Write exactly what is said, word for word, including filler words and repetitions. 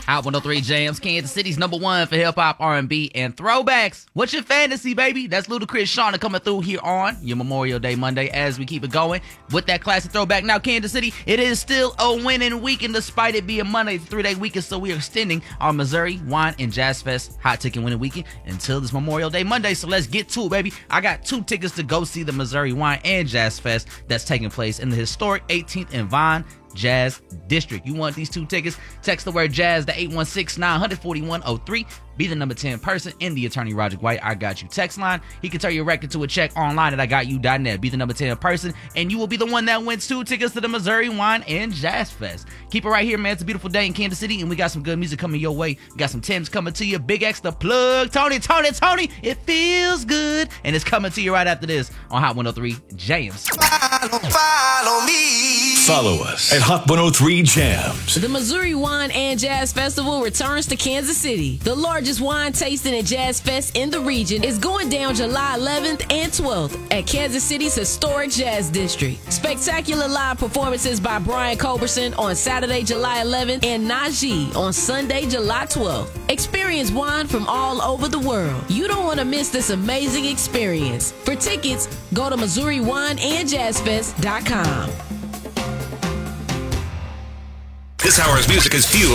Hot one oh three Jams, Kansas City's number one for hip-hop, R and B, and throwbacks. What's your fantasy, baby? That's Ludacris Shauna coming through here on your Memorial Day Monday as we keep it going with that classic throwback. Now, Kansas City, it is still a winning weekend despite it being Monday, three-day weekend, so we are extending our Missouri Wine and Jazz Fest hot ticket winning weekend until this Memorial Day Monday, so let's get to it, baby. I got two tickets to go see the Missouri Wine and Jazz Fest that's taking place in the historic eighteenth and Vine Jazz District. You want these two tickets? Text the word Jazz to eight one six, nine four one, oh three. Be the number ten person in the attorney Roger White I Got You text line. He can turn your record to a check online at I got you dot net. Be the number ten person, and you will be the one that wins two tickets to the Missouri Wine and Jazz Fest. Keep it right here, man. It's a beautiful day in Kansas City, and we got some good music coming your way. We got some Timbs coming to you. Big X the plug. Tony, Tony, Tony. It feels good, and it's coming to you right after this on Hot one oh three Jams. Follow, follow me. Follow us at Hot one oh three Jams. The Missouri Wine and Jazz Festival returns to Kansas City. The largest wine tasting and jazz fest in the region is going down July eleventh and twelfth at Kansas City's historic Jazz District. Spectacular live performances by Brian Culberson on Saturday, July eleventh, and Najee on Sunday, July twelfth. Experience wine from all over the world. You don't want to miss this amazing experience. For tickets, go to Missouri Wine and Jazz Fest dot com. This hour's music is fueled